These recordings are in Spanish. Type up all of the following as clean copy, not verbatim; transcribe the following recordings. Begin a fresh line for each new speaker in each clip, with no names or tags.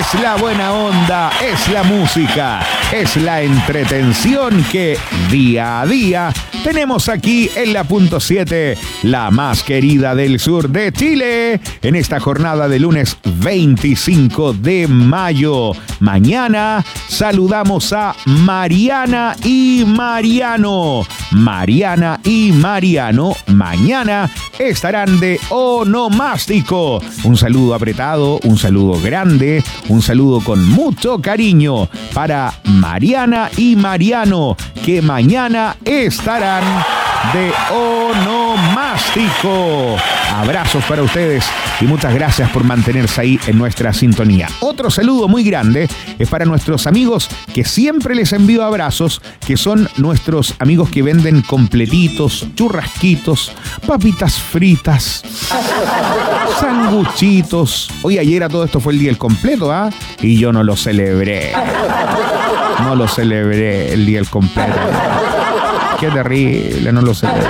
es la buena onda, es la música, es la entretención que día a día tenemos aquí en la Punto 7, la más querida del sur de Chile, en esta jornada de lunes 25 de mayo. Mañana saludamos a Mariana y Mariano. Mariana y Mariano mañana estarán de onomástico. Un saludo apretado, un saludo grande, un saludo con mucho cariño para Mariana y Mariano, que mañana estarán de onomástico. Abrazos para ustedes y muchas gracias por mantenerse ahí en nuestra sintonía. Otro saludo muy grande es para nuestros amigos que siempre les envío abrazos, que son nuestros amigos que venden completitos, churrasquitos, papitas fritas, sanguchitos. Hoy ayer a todo esto fue el día del completo, ¿ah? Y yo no lo celebré. No lo celebré el día del completo. Qué terrible, no lo celebré.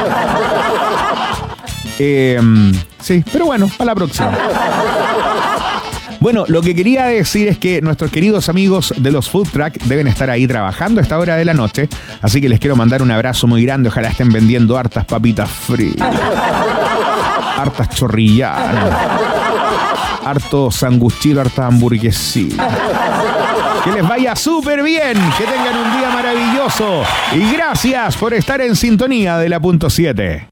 Sí, pero bueno, para la próxima. Bueno, lo que quería decir es que nuestros queridos amigos de los Food Truck deben estar ahí trabajando a esta hora de la noche, así que les quiero mandar un abrazo muy grande. Ojalá estén vendiendo hartas papitas fritas, hartas chorrillanas, harto sanguchito, hartas hamburguesitas. Que les vaya súper bien, que tengan un día maravilloso y gracias por estar en sintonía de la Punto 7.